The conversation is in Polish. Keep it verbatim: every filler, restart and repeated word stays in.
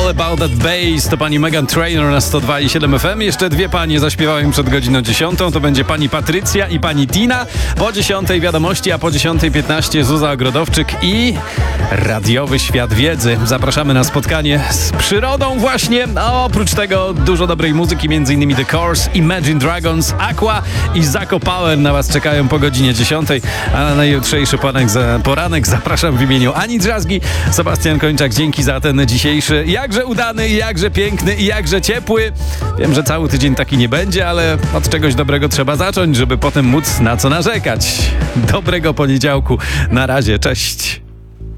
All About That Bass to pani Meghan Trainor na sto dwa i siedem F M. Jeszcze dwie panie zaśpiewają przed godziną dziesiątą. To będzie pani Patrycja i pani Tina. Po dziesiątej wiadomości, a po dziesiątej piętnaście Zuza Ogrodowczyk i radiowy świat wiedzy. Zapraszamy na spotkanie z przyrodą właśnie. A oprócz tego dużo dobrej muzyki, między innymi The Course, Imagine Dragons, Aqua i Zako Power na was czekają po godzinie dziesiątej. A na jutrzejszy poranek, za, poranek zapraszam w imieniu Ani Drzazgi. Sebastian Kończak, dzięki za ten dzisiejszy jakże udany, jakże piękny i jakże ciepły. Wiem, że cały tydzień taki nie będzie, ale od czegoś dobrego trzeba zacząć, żeby potem móc na co narzekać. Dobrego poniedziałku. Na razie, cześć.